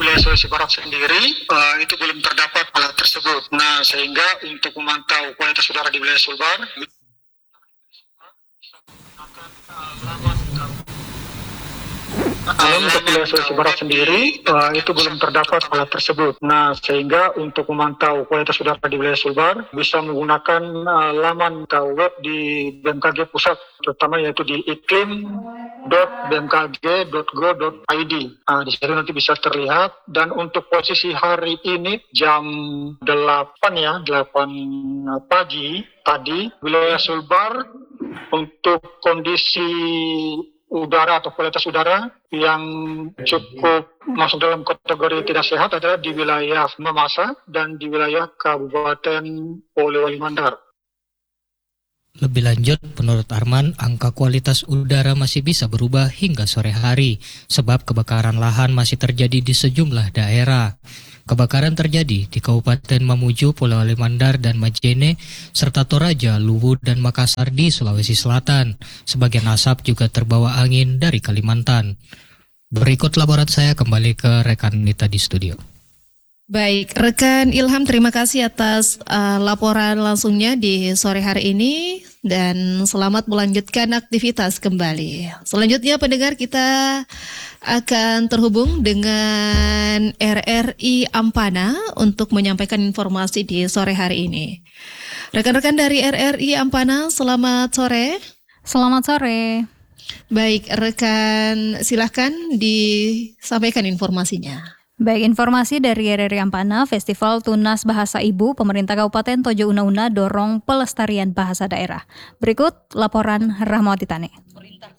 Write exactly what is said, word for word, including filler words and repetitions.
wilayah Sulawesi Barat sendiri uh, itu belum terdapat alat tersebut. Nah, sehingga untuk memantau kualitas udara di wilayah Sulbar belum untuk wilayah Sulawesi Barat sendiri uh, itu belum terdapat alat tersebut. Nah, sehingga untuk memantau kualitas udara di wilayah Sulbar bisa menggunakan uh, laman atau web di B M K G pusat, terutama yaitu di iklim dot b m k g dot go dot i d. Nah, di situ nanti bisa terlihat. Dan untuk posisi hari ini jam delapan ya, delapan pagi tadi wilayah Sulbar untuk kondisi udara atau kualitas udara yang cukup masuk dalam kategori tidak sehat adalah di wilayah Mamasa dan di wilayah Kabupaten Polewali Mandar. Lebih lanjut, menurut Arman, angka kualitas udara masih bisa berubah hingga sore hari sebab kebakaran lahan masih terjadi di sejumlah daerah. Kebakaran terjadi di Kabupaten Mamuju, Polewali Mandar, dan Majene, serta Toraja, Luwu, dan Makassar di Sulawesi Selatan. Sebagian asap juga terbawa angin dari Kalimantan. Berikut laporan saya, kembali ke rekan Nita di studio. Baik, rekan Ilham, terima kasih atas uh, laporan langsungnya di sore hari ini dan selamat melanjutkan aktivitas kembali. Selanjutnya pendengar, kita akan terhubung dengan R R I Ampana untuk menyampaikan informasi di sore hari ini. Rekan-rekan dari R R I Ampana, selamat sore. Selamat sore. Baik, rekan silahkan disampaikan informasinya. Baik, informasi dari R R I Ampana, Festival Tunas Bahasa Ibu, Pemerintah Kabupaten Tojo Una Una dorong pelestarian bahasa daerah. Berikut laporan Rahmawati Tane.